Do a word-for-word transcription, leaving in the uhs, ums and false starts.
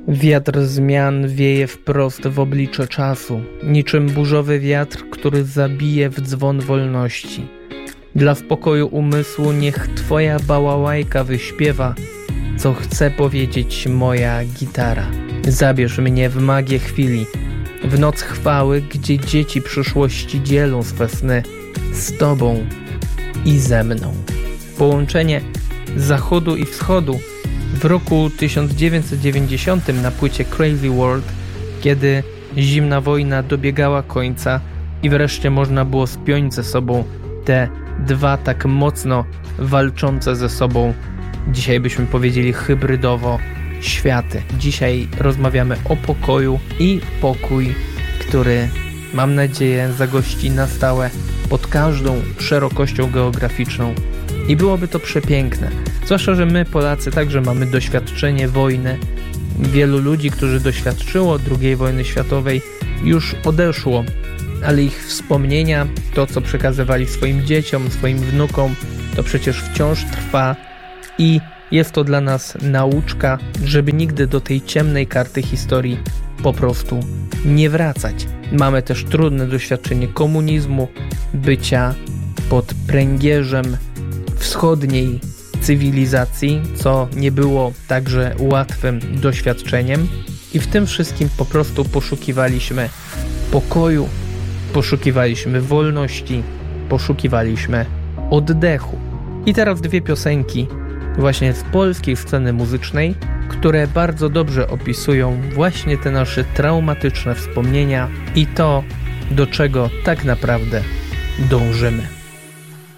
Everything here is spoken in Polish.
Wiatr zmian wieje wprost w oblicze czasu, niczym burzowy wiatr, który zabije w dzwon wolności. Dla spokoju umysłu niech twoja bałałajka wyśpiewa, co chce powiedzieć moja gitara. Zabierz mnie w magię chwili, w noc chwały, gdzie dzieci przyszłości dzielą swe sny z tobą i ze mną. Połączenie zachodu i wschodu w roku tysiąc dziewięćset dziewięćdziesiątym na płycie Crazy World, kiedy zimna wojna dobiegała końca i wreszcie można było spiąć ze sobą te dwa tak mocno walczące ze sobą, dzisiaj byśmy powiedzieli hybrydowo, światy. Dzisiaj rozmawiamy o pokoju i pokój, który mam nadzieję zagości na stałe pod każdą szerokością geograficzną. I byłoby to przepiękne. Zwłaszcza, że my Polacy także mamy doświadczenie wojny. Wielu ludzi, którzy doświadczyło drugiej wojny światowej, już odeszło, ale ich wspomnienia, to co przekazywali swoim dzieciom, swoim wnukom, to przecież wciąż trwa i jest to dla nas nauczka, żeby nigdy do tej ciemnej karty historii po prostu nie wracać. Mamy też trudne doświadczenie komunizmu, bycia pod pręgierzem wschodniej cywilizacji, co nie było także łatwym doświadczeniem i w tym wszystkim po prostu poszukiwaliśmy pokoju, poszukiwaliśmy wolności, poszukiwaliśmy oddechu. I teraz dwie piosenki właśnie z polskiej sceny muzycznej, które bardzo dobrze opisują właśnie te nasze traumatyczne wspomnienia i to, do czego tak naprawdę dążymy.